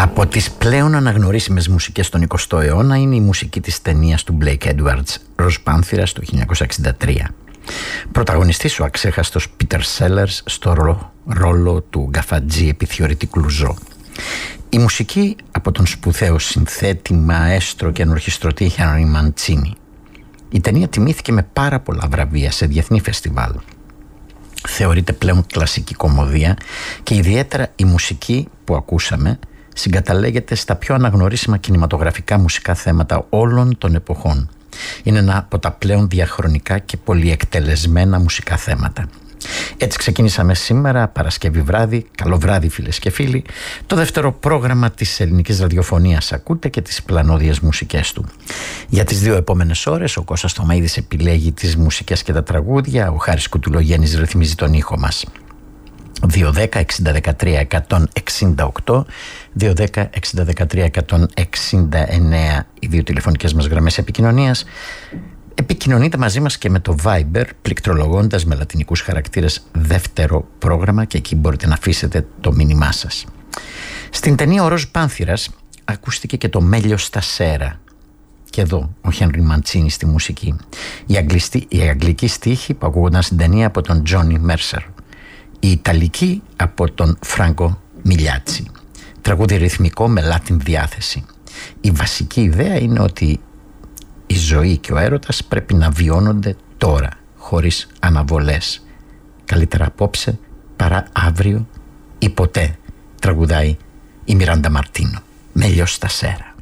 Από τις πλέον αναγνωρίσιμες μουσικές στον 20ο αιώνα είναι η μουσική της ταινίας του Blake Edwards, «Ροζ-Πάνθηρας» το 1963. Πρωταγωνιστής ο αξέχαστος Peter Sellers στο ρόλο του γκαφατζή επιθεωρητή Κλουζό. Η μουσική από τον σπουδαίο συνθέτη, μαέστρο και ανορχιστρωτή Henry Mancini. Η ταινία τιμήθηκε με πάρα πολλά βραβεία σε διεθνή φεστιβάλ. Θεωρείται πλέον κλασική κομμωδία και ιδιαίτερα η μουσική που ακούσαμε συγκαταλέγεται στα πιο αναγνωρίσιμα κινηματογραφικά μουσικά θέματα όλων των εποχών. Είναι ένα από τα πλέον διαχρονικά και πολυεκτελεσμένα μουσικά θέματα. Έτσι ξεκίνησαμε σήμερα, Παρασκευή βράδυ. Καλό βράδυ φίλες και φίλοι. Το δεύτερο πρόγραμμα της ελληνικής ραδιοφωνίας ακούτε και τις πλανόδιες μουσικές του. Για τις 2 επόμενες ώρες ο Κώστας Θωμαίδης επιλέγει τις μουσικές και τα τραγούδια. Ο Χάρης Κουτουλογέννης ρυθμίζει τον ήχο μας. 210-60-13-168, 210-60-13-169 οι 2 τηλεφωνικές μας γραμμές επικοινωνίας. Επικοινωνείτε μαζί μας και με το Viber, πληκτρολογώντας με λατινικούς χαρακτήρες δεύτερο πρόγραμμα, και εκεί μπορείτε να αφήσετε το μήνυμά σας. Στην ταινία «Ο Ροζ-Πάνθηρας» ακούστηκε και το «Μέλιο στα Σέρα». Και εδώ ο Henry Mancini στη μουσική. Η αγγλική στίχη που ακούγονταν στην ταινία από τον Johnny Mercer. Η ιταλική από τον Franco Migliacci. Τραγούδι ρυθμικό με Latin διάθεση. Η βασική ιδέα είναι ότι η ζωή και ο έρωτας πρέπει να βιώνονται τώρα, χωρίς αναβολές. Καλύτερα απόψε παρά αύριο ή ποτέ, τραγουδάει η Μιράντα Μαρτίνο. Μέλιο στα Σέρα.